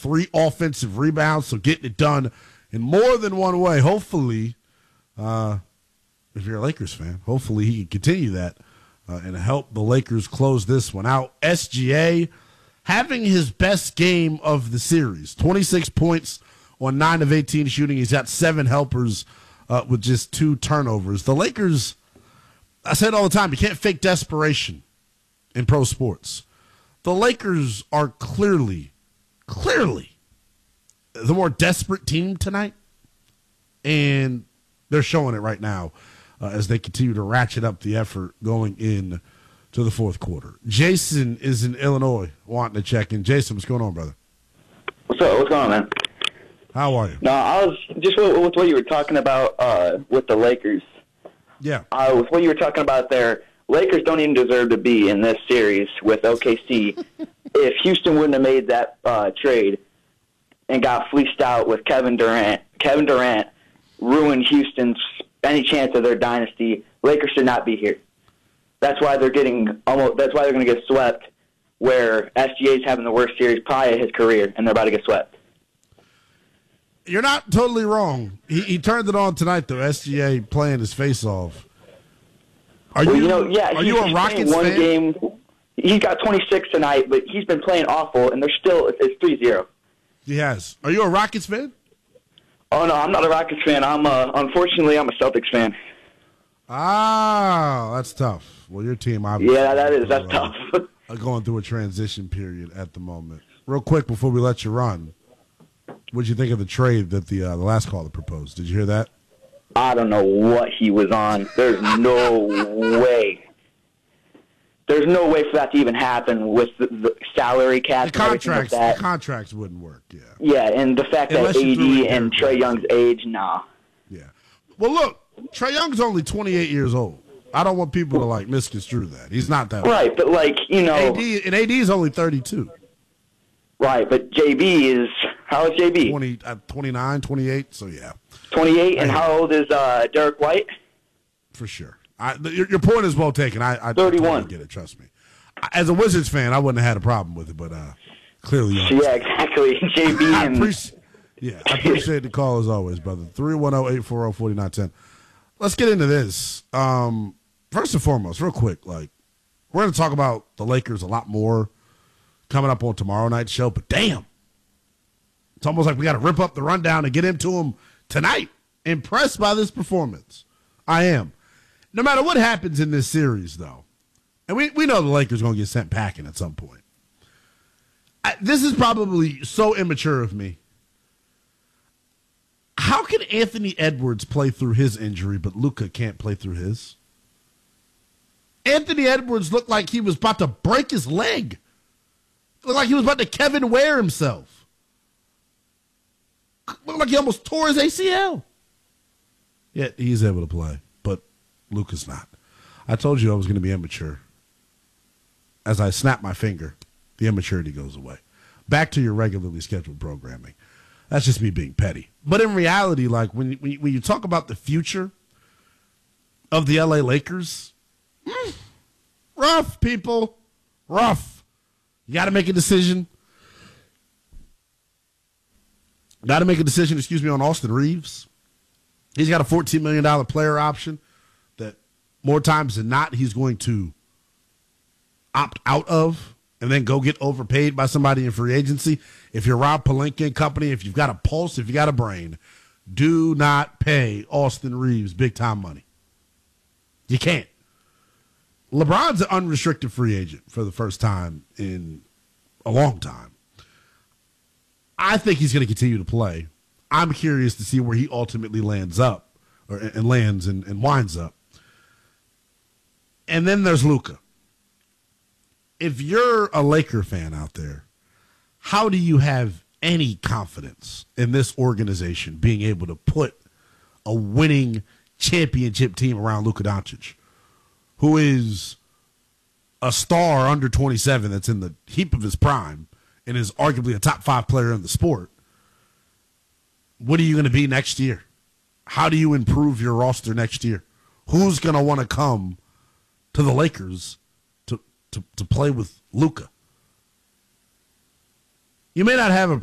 3 offensive rebounds, so getting it done in more than one way. Hopefully, if you're a Lakers fan, hopefully he can continue that and help the Lakers close this one out. SGA having his best game of the series, 26 points on 9 of 18 shooting. He's got 7 helpers with just 2 turnovers. The Lakers, I say it all the time, you can't fake desperation in pro sports. The Lakers are clearly the more desperate team tonight, and they're showing it right now as they continue to ratchet up the effort going in to the fourth quarter. Jason is in Illinois wanting to check in. Jason, what's going on, brother? What's up? What's going on, man? How are you? No, I was just with what you were talking about with the Lakers. Yeah. With what you were talking about there, Lakers don't even deserve to be in this series with OKC. If Houston wouldn't have made that trade and got fleeced out with Kevin Durant ruined Houston's any chance of their dynasty. Lakers should not be here. That's why they're going to get swept. Where SGA is having the worst series probably of his career, and they're about to get swept. You're not totally wrong. He turned it on tonight, though. SGA playing his face off. Are you a Rockets fan? Game, he got 26 tonight, but he's been playing awful, and it's 3-0. He has. Are you a Rockets fan? Oh, no, I'm not a Rockets fan. Unfortunately, I'm a Celtics fan. Ah, that's tough. Well, your team obviously. Yeah, that's tough. Going through a transition period at the moment. Real quick before we let you run, what did you think of the trade that the last caller proposed? Did you hear that? I don't know what he was on. There's no way. There's no way for that to even happen with the salary cap. The contracts wouldn't work, yeah. Yeah, and the fact that AD and Trae Young's age, nah. Yeah. Well, look, Trae Young's only 28 years old. I don't want people to, misconstrue that. He's not that right, old. But, AD is only 32. Right, but JB is, how is JB? 29, 28, so yeah. 28, and how old is Derek White? For sure. Your point is well taken. I 31. Totally get it, trust me. As a Wizards fan, I wouldn't have had a problem with it, but clearly. Yeah, exactly. JB I appreciate the call as always, brother. 310-840-4910. Let's get into this. First and foremost, real quick, we're going to talk about the Lakers a lot more coming up on tomorrow night's show, but damn, it's almost like we got to rip up the rundown and get into them tonight. Impressed by this performance. I am. No matter what happens in this series, though, and we know the Lakers are going to get sent packing at some point. This is probably so immature of me. How can Anthony Edwards play through his injury, but Luka can't play through his? Anthony Edwards looked like he was about to break his leg. Looked like he was about to Kevin Ware himself. Looked like he almost tore his ACL. Yet he's able to play, but Luka's not. I told you I was going to be immature. As I snap my finger, the immaturity goes away. Back to your regularly scheduled programming. That's just me being petty. But in reality, when you talk about the future of the LA Lakers, rough, people. Rough. You got to make a decision. Got to make a decision, on Austin Reeves. He's got a $14 million player option that more times than not he's going to opt out of and then go get overpaid by somebody in free agency. If you're Rob Pelinka and company, if you've got a pulse, if you got a brain, do not pay Austin Reeves big-time money. You can't. LeBron's an unrestricted free agent for the first time in a long time. I think he's going to continue to play. I'm curious to see where he ultimately lands up, and winds up. And then there's Luka. If you're a Laker fan out there, how do you have any confidence in this organization being able to put a winning championship team around Luka Doncic, who is a star under 27 that's in the heap of his prime and is arguably a top 5 player in the sport? What are you going to be next year? How do you improve your roster next year? Who's going to want to come to the Lakers to play with Luka? You may not have a